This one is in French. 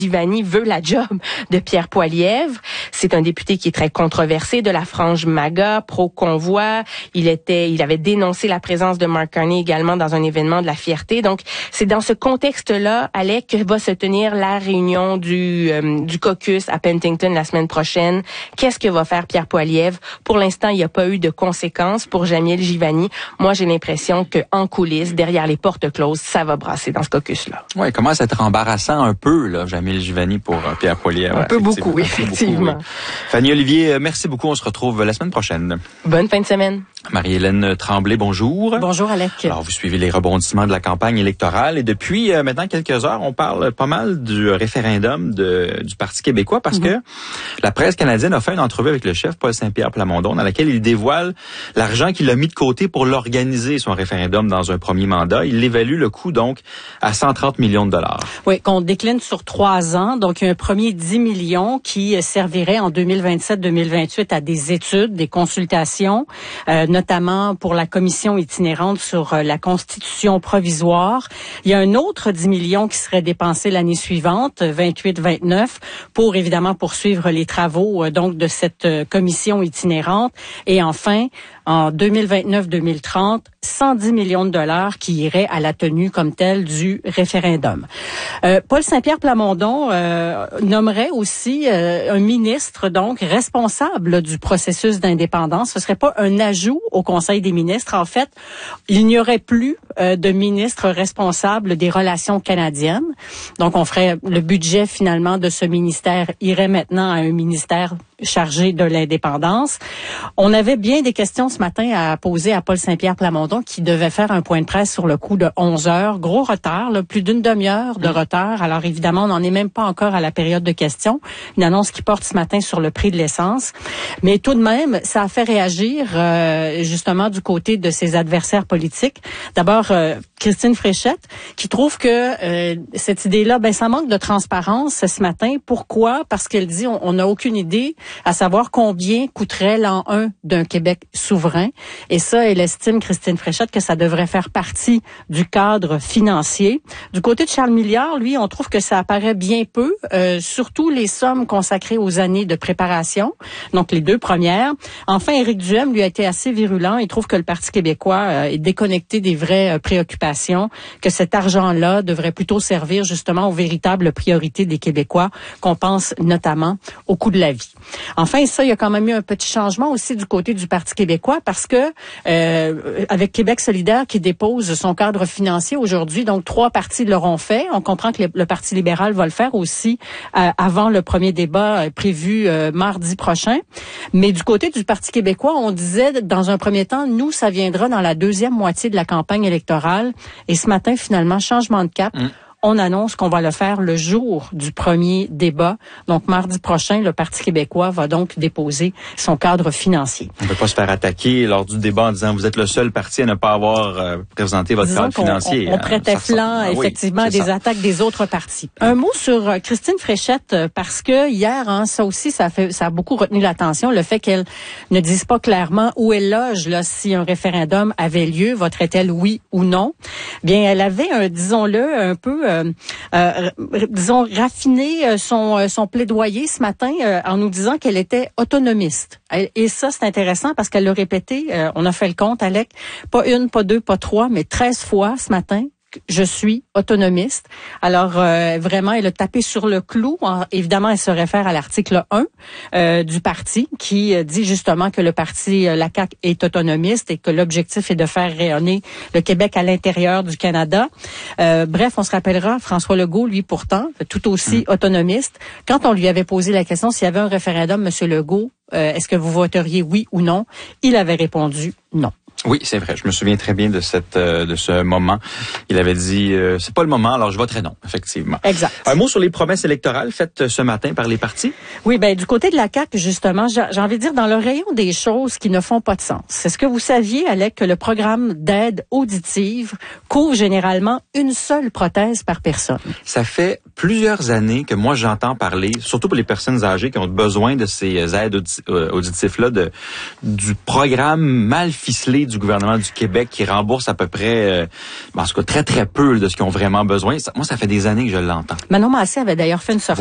Givany veut la job de Pierre Poilievre. C'est un député qui est très controversé de la frange MAGA, pro-convoi. Il avait dénoncé la présence de Mark Carney également dans un événement de la fierté. Donc, c'est dans ce contexte-là, Alec, que va se tenir la réunion du caucus à Penticton la semaine prochaine. Qu'est-ce que va faire Pierre Poilievre? Pour l'instant, il n'y a pas eu de conséquences pour Jamil Givany. Moi, j'ai l'impression que en coulisses, derrière les portes closes, ça va brasser dans ce caucus-là. Ouais, il commence à être embarrassant un peu, là, Jamil Givany pour Pierre Poilievre. Un peu beaucoup, effectivement. Oui. Fanny Olivier, merci beaucoup. On se retrouve la semaine prochaine. Bonne fin de semaine. Marie-Hélène Tremblay, bonjour. Bonjour, Alec. Alors, vous suivez les rebondissements de la campagne électorale et depuis maintenant quelques heures, on parle pas mal du référendum du Parti québécois parce que la presse canadienne a fait une entrevue avec le chef Paul Saint-Pierre Plamondon dans laquelle il dévoile l'argent qu'il a mis de côté pour l'organiser, son référendum, dans un premier mandat. Il évalue le coût, donc, à 130 millions de dollars. Oui, qu'on décline sur 3 ans. Donc, il y a un premier 10 millions qui servirait en 2027-2028 à des études, des consultations, notamment pour la commission itinérante sur la constitution provisoire. Il y a un autre 10 millions qui serait dépensé l'année suivante, 28-29, pour évidemment poursuivre les travaux donc de cette commission itinérante. Et enfin, en 2029-2030, 110 millions de dollars qui iraient à la tenue comme telle du référendum. Paul Saint-Pierre Plamondon nommerait aussi un ministre donc responsable du processus d'indépendance. Ce serait pas un ajout au Conseil des ministres. En fait, il n'y aurait plus de ministre responsable des relations canadiennes. Donc, on ferait le budget finalement de ce ministère irait maintenant à un ministère chargé de l'indépendance. On avait bien des questions ce matin à poser à Paul Saint-Pierre Plamondon qui devait faire un point de presse sur le coup de 11 heures. Gros retard, là, plus d'une demi-heure de retard. Alors évidemment, on n'en est même pas encore à la période de questions. Une annonce qui porte ce matin sur le prix de l'essence. Mais tout de même, ça a fait réagir justement du côté de ses adversaires politiques. D'abord, Christine Fréchette, qui trouve que cette idée-là, ça manque de transparence ce matin. Pourquoi? Parce qu'elle dit on n'a aucune idée à savoir combien coûterait l'an 1 d'un Québec souverain. Et ça, elle estime, Christine Fréchette, que ça devrait faire partie du cadre financier. Du côté de Charles Milliard, lui, on trouve que ça apparaît bien peu, surtout les sommes consacrées aux années de préparation, donc les 2 premières. Enfin, Éric Duhem, lui, a été assez virulent. Il trouve que le Parti québécois est déconnecté des vraies préoccupations, que cet argent-là devrait plutôt servir justement aux véritables priorités des Québécois, qu'on pense notamment au coût de la vie. Enfin, ça, il y a quand même eu un petit changement aussi du côté du Parti québécois parce que avec Québec solidaire qui dépose son cadre financier aujourd'hui, donc 3 partis l'auront fait. On comprend que le Parti libéral va le faire aussi avant le premier débat prévu mardi prochain. Mais du côté du Parti québécois, on disait dans un premier temps, nous, ça viendra dans la deuxième moitié de la campagne électorale. Et ce matin, finalement, changement de cap. On annonce qu'on va le faire le jour du premier débat. Donc, mardi prochain, le Parti québécois va donc déposer son cadre financier. On ne peut pas se faire attaquer lors du débat en disant vous êtes le seul parti à ne pas avoir présenté votre cadre financier. On prêtait flanc, effectivement, à des attaques des autres partis. Un mot sur Christine Fréchette, parce que hier, ça aussi, ça a beaucoup retenu l'attention, le fait qu'elle ne dise pas clairement où elle loge, là, si un référendum avait lieu, voterait-elle oui ou non. Bien, elle avait, disons-le, un peu disons, raffiné son plaidoyer ce matin en nous disant qu'elle était autonomiste. Et ça, c'est intéressant parce qu'elle l'a répété, on a fait le compte, Alec, pas 1, pas 2, pas 3, mais 13 fois ce matin. Je suis autonomiste. Alors, vraiment, elle a tapé sur le clou. Évidemment, elle se réfère à l'article 1 du parti qui dit justement que le parti, la CAQ, est autonomiste et que l'objectif est de faire rayonner le Québec à l'intérieur du Canada. Bref, on se rappellera, François Legault, lui, pourtant, tout aussi autonomiste. Quand on lui avait posé la question s'il y avait un référendum, Monsieur Legault, est-ce que vous voteriez oui ou non? Il avait répondu non. Oui, c'est vrai. Je me souviens très bien de ce moment. Il avait dit c'est pas le moment, alors je voterai non, effectivement. Exact. Un mot sur les promesses électorales faites ce matin par les partis? Oui, du côté de la CAQ, justement, j'ai envie de dire dans le rayon des choses qui ne font pas de sens. Est-ce que vous saviez, Alec, que le programme d'aide auditive couvre généralement une seule prothèse par personne? Ça fait plusieurs années que moi j'entends parler, surtout pour les personnes âgées qui ont besoin de ces aides auditifs-là, du programme mal ficelé santé du gouvernement du Québec qui rembourse à peu près, en tout cas très, très peu de ce qu'ils ont vraiment besoin. Moi, ça fait des années que je l'entends. Manon Massé avait d'ailleurs fait une